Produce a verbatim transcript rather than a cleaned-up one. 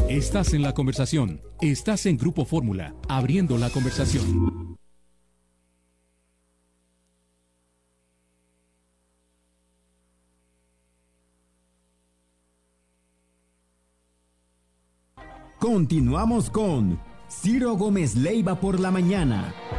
Estás en la conversación. Estás en Grupo Fórmula, abriendo la conversación. Continuamos con Ciro Gómez Leiva por la mañana.